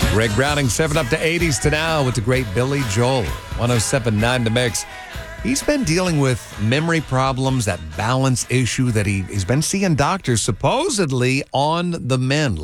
Greg Browning, 7 up to 80s to now with the great Billy Joel. 107.9 The Mix. He's been dealing with memory problems, that balance issue that he's been seeing doctors supposedly on the mend.